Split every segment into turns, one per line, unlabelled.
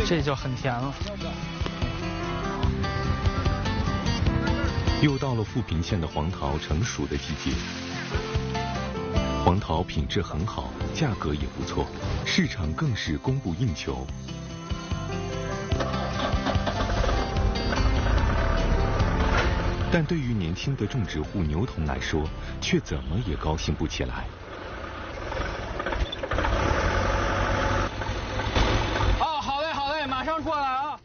这就很甜了。
又到了富平县的黄桃成熟的季节，黄桃品质很好，价格也不错，市场更是供不应求。但对于年轻的种植户牛童来说，却怎么也高兴不起来。
哦，好嘞，好嘞，马上过来啊！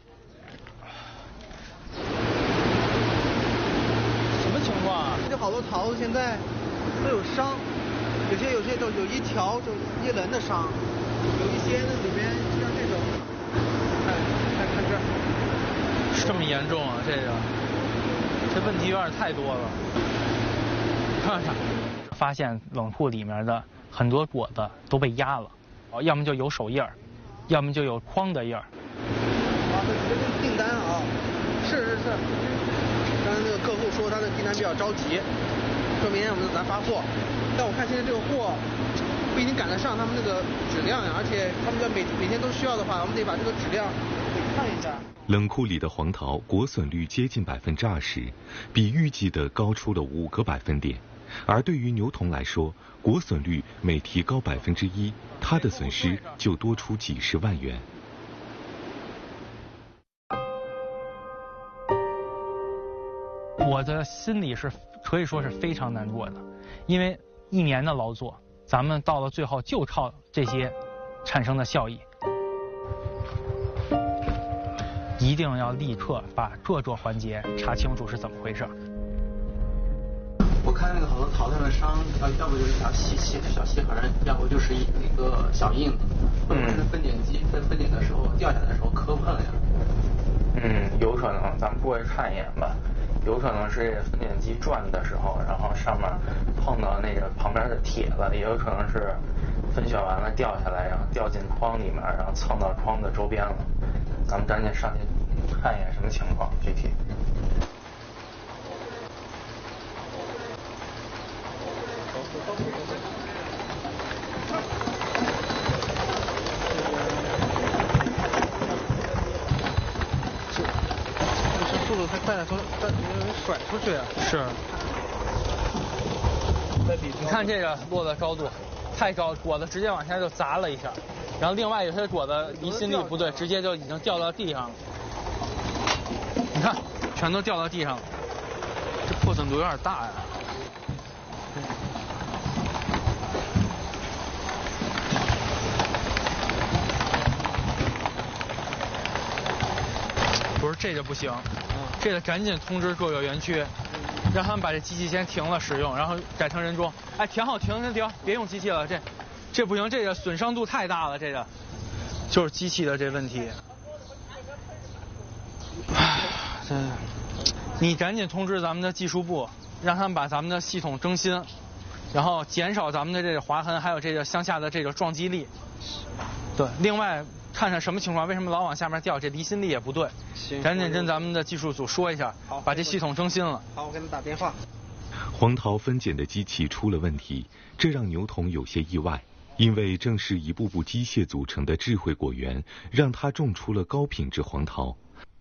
什么情况啊？
这好多桃子现在都有伤，有些都有一条就1轮的伤，有一些那里面像这种，看这儿，
是这么严重啊？这问题有点太多了。看看，发现冷库里面的很多果子都被压了，要么就有手印儿，要么就有框的印儿。
啊，这订单啊，是。刚才那个客户说他的订单比较着急，说明天我们就咱发货。但我看现在这个货不一定赶得上他们那个质量呀，而且他们要每天都需要的话，我们得把这个质量给看一下。
冷库里的黄桃果损率接近20%，比预计的高出了5个百分点。而对于牛童来说，果损率每提高1%，他的损失就多出几十万元。
我的心里是可以说是非常难过的，因为1年的劳作，咱们到了最后就靠这些产生的效益。一定要立刻把各个环节查清楚是怎么回事。
我看那个好多桃上的伤，要不就是小细痕，要不就是一个小印子，或者是分顶机分顶的时候掉下来的时候磕碰了呀。
有可能，咱们过去看一眼吧。有可能是这分顶机转的时候，然后上面碰到那个旁边的铁了，也有可能是分选完了掉下来，然后掉进筐里面，然后蹭到筐的周边了。咱们赶紧上去看一眼什么情况具体。
速度太快了，从甩出去啊！
是。你看这个落的高度太高，果子直接往下就砸了一下，然后另外有些果子离心力不对，直接就已经掉到地上了。你看，全都掉到地上了，这破损度有点大呀。不是，这个不行，这个赶紧通知各个园区，让他们把这机器先停了使用，然后改成人中。哎，停好，停，别用机器了，这不行，这个损伤度太大了，这个就是机器的这问题。你赶紧通知咱们的技术部，让他们把咱们的系统更新，然后减少咱们的这个划痕，还有这个向下的这个撞击力。对，另外看看什么情况，为什么老往下面掉，这离心力也不对。行，赶紧跟咱们的技术组说一下，把这系统更新了。
好，我给他打电话。
黄桃分拣的机器出了问题，这让牛童有些意外，因为正是一步步机械组成的智慧果园，让他种出了高品质黄桃。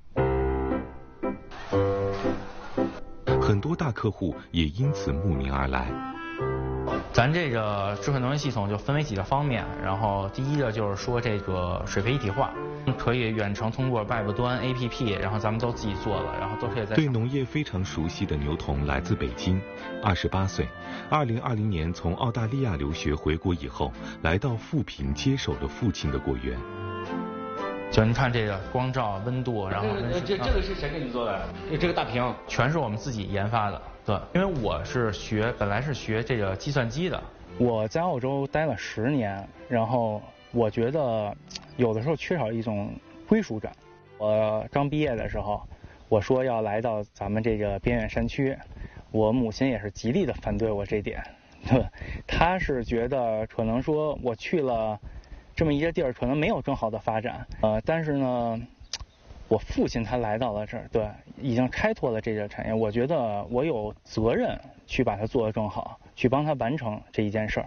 很多大客户也因此慕名而来。
咱这个智慧能源系统就分为几个方面，然后第一个就是说这个水培一体化，可以远程通过外部端 APP， 然后咱们都自己做了，然后都可以在。
对农业非常熟悉的牛童来自北京，28岁，2020年从澳大利亚留学回国以后，来到富平接手了父亲的果园。
就您看这个光照、温度，然后
这个是谁给你做的？这个大屏
全是我们自己研发的。对，因为我是本来是学这个计算机的。我在澳洲待了10年，然后我觉得有的时候缺少一种归属感。我刚毕业的时候，我说要来到咱们这个边远山区，我母亲也是极力的反对我这点。对，她是觉得可能说我去了这么一个地儿，可能没有更好的发展。但是呢，我父亲他来到了这儿，对，已经开拓了这个产业，我觉得我有责任去把它做得更好，去帮他完成这一件事儿。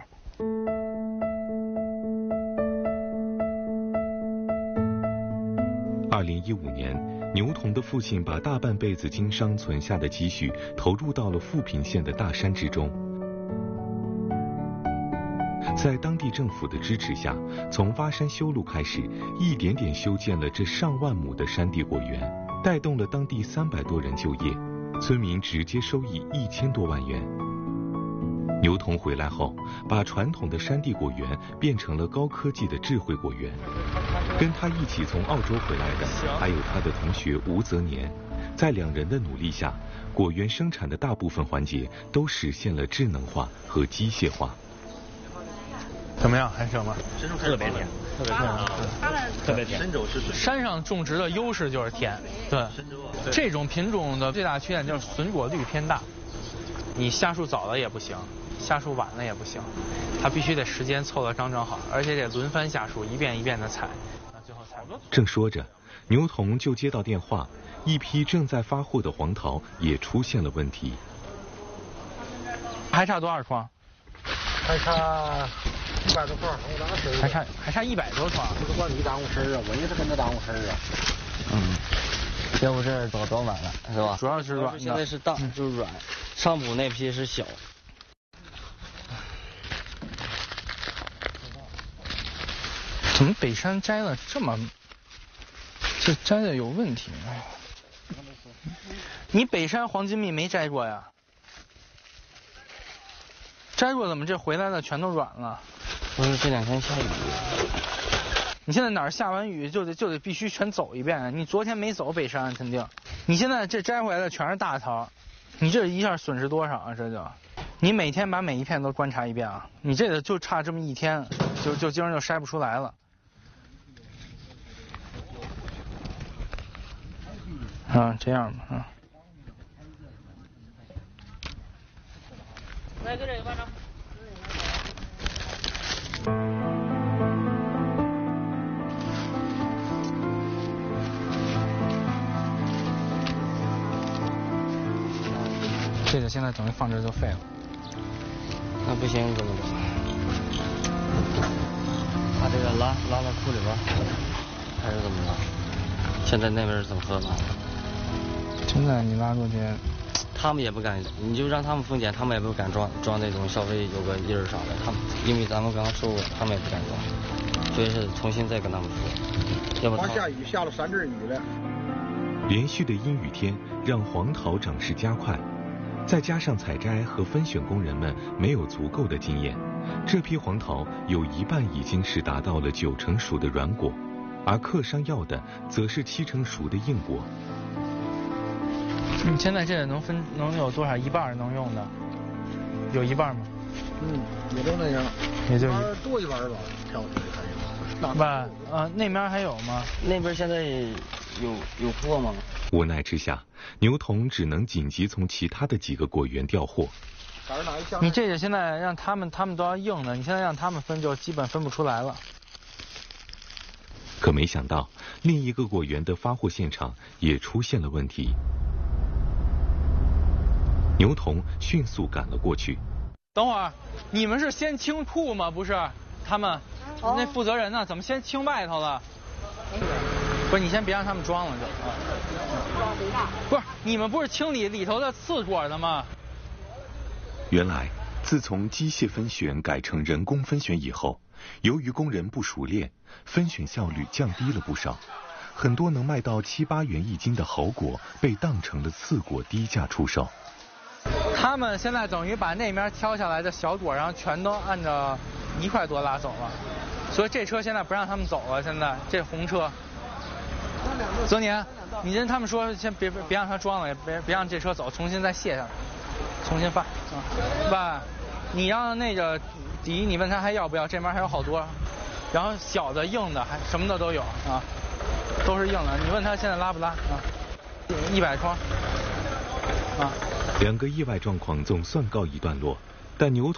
2015年，牛童的父亲把大半辈子经商存下的积蓄投入到了富平县的大山之中。在当地政府的支持下，从挖山修路开始，一点点修建了这上万亩的山地果园，带动了当地300多人就业，村民直接收益1000多万元。牛童回来后，把传统的山地果园变成了高科技的智慧果园。跟他一起从澳洲回来的还有他的同学吴泽年，在2人的努力下，果园生产的大部分环节都实现了智能化和机械化。
怎么样？还行吗？
特别甜，特别甜，特别甜。
山上种植的优势就是甜，对。这种品种的最大缺点就是损果率偏大，你下树早了也不行，下树晚了也不行，它必须得时间凑得刚刚好，而且得轮番下树，一遍一遍的采。最后采。
正说着，牛童就接到电话，一批正在发货的黄桃也出现了问题。
还差多少筐？
还差100多筐，我当时
还差100多筐。
这是管你耽误事儿啊，我也是跟着耽误事儿啊。
要不这早晚了，是吧？
主要是软的，
现在是大，就是软。上补那批是小。
怎么北山摘了这么，这摘的有问题？哎呀，你北山黄金蜜没摘过呀？摘过怎么这回来的全都软了？
不是这2天下雨。
你现在哪儿下完雨就得必须全走一遍，你昨天没走北山肯定。你现在这摘回来的全是大桃，你这一下损失多少啊？这就，你每天把每一片都观察一遍啊！你这个就差这么1天，就今儿就筛不出来了。啊，这样吧，啊。
来，给这个班长。
这个现在等于放这就废了。
那不行怎么办？把这个拉到库里边，还是怎么着？现在那边怎么喝呢？
现在你拉过去，
他们也不敢，你就让他们封检，他们也不敢装那种消费有个印儿啥的，他们因为咱们刚刚收过，他们也不敢装，所以是重新再跟他们说，要不
刚下雨下了3阵雨了。
连续的阴雨天让黄桃长势加快，再加上采摘和分选工人们没有足够的经验，这批黄桃有1半已经是达到了9成熟的软果，而客商要的则是7成熟的硬果。
你现在这个能有多少？1半能用的，有1半吗？
也就那样，
也就
多1半吧，挑出来还有。
吧，那边还有吗？
那边现在有货吗？
无奈之下，牛童只能紧急从其他的几个果园调货。
你这个现在让他们都要硬的，你现在让他们分就基本分不出来了。
可没想到，另一个果园的发货现场也出现了问题。牛童迅速赶了过去。
等会儿，你们是先清库吗？不是，他们那负责人呢？怎么先清外头了？不是，你先别让他们装了就。不是，你们不是清理里头的刺果的吗？
原来，自从机械分选改成人工分选以后，由于工人不熟练，分选效率降低了不少。很多能卖到7、8元1斤的好果被当成了刺果低价出售。
他们现在等于把那边挑下来的小果，然后全都按照1块多拉走了，所以这车现在不让他们走了。现在这红车，泽年，你跟他们说，先别让他装了，也别让这车走，重新再卸下来，重新发。爸，你让那个第一，你问他还要不要，这边还有好多，然后小的、硬的，还什么的都有啊，都是硬的。你问他现在拉不拉啊？100筐啊。
2个意外状况总算告一段落，但牛